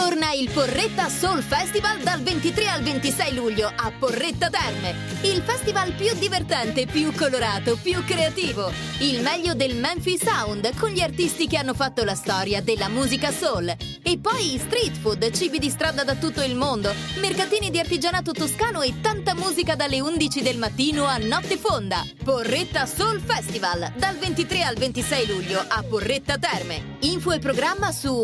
Torna il Porretta Soul Festival dal 23 al 26 luglio a Porretta Terme. Il festival più divertente, più colorato, più creativo. Il meglio del Memphis Sound con gli artisti che hanno fatto la storia della musica soul. E poi street food, cibi di strada da tutto il mondo, mercatini di artigianato toscano e tanta musica dalle 11 del mattino a notte fonda. Porretta Soul Festival dal 23 al 26 luglio a Porretta Terme. Info e programma su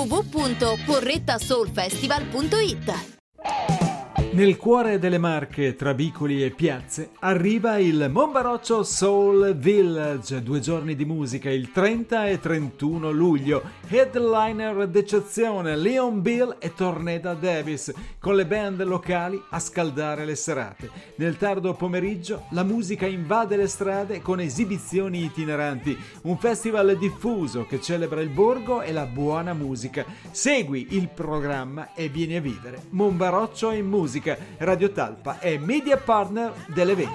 www.porrettasoulfestival.it. Nel cuore delle Marche, tra vicoli e piazze, arriva il Monbaroccio Soul Village, 2 giorni di musica il 30 e 31 luglio. Headliner d'eccezione, Leon Bill e Torneda Davis, con le band locali a scaldare le serate. Nel tardo pomeriggio la musica invade le strade con esibizioni itineranti, un festival diffuso che celebra il borgo e la buona musica. Segui il programma e vieni a vivere. Monbaroccio in musica. Radio Talpa è media partner dell'evento.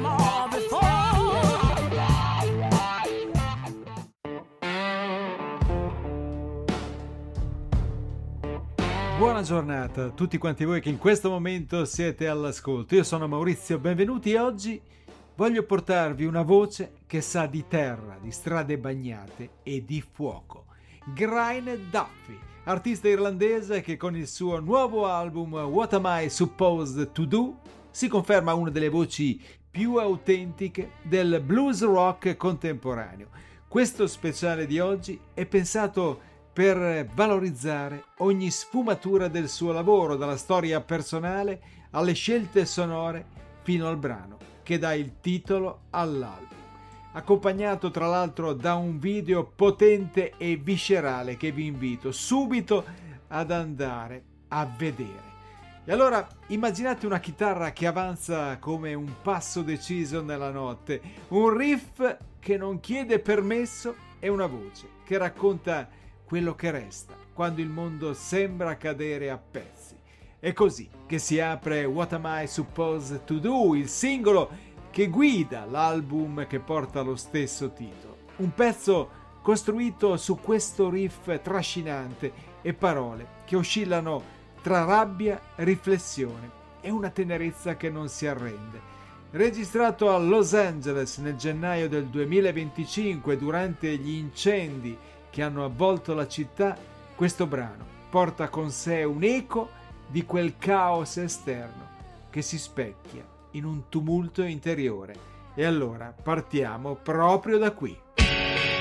Buona giornata a tutti quanti voi che in questo momento siete all'ascolto. Io sono Maurizio, benvenuti. Oggi voglio portarvi una voce che sa di terra, di strade bagnate e di fuoco. Grainne Duffy, artista irlandese che con il suo nuovo album What Am I Supposed to Do si conferma una delle voci più autentiche del blues rock contemporaneo. Questo speciale di oggi è pensato per valorizzare ogni sfumatura del suo lavoro, dalla storia personale alle scelte sonore fino al brano che dà il titolo all'album, accompagnato tra l'altro da un video potente e viscerale che vi invito subito ad andare a vedere. E allora immaginate una chitarra che avanza come un passo deciso nella notte, un riff che non chiede permesso e una voce che racconta quello che resta quando il mondo sembra cadere a pezzi. È così che si apre What Am I Supposed to Do, il singolo che guida l'album che porta lo stesso titolo. Un pezzo costruito su questo riff trascinante e parole che oscillano tra rabbia, riflessione e una tenerezza che non si arrende. Registrato a Los Angeles nel gennaio del 2025 durante gli incendi che hanno avvolto la città, questo brano porta con sé un eco di quel caos esterno che si specchia in un tumulto interiore. E allora partiamo proprio da qui.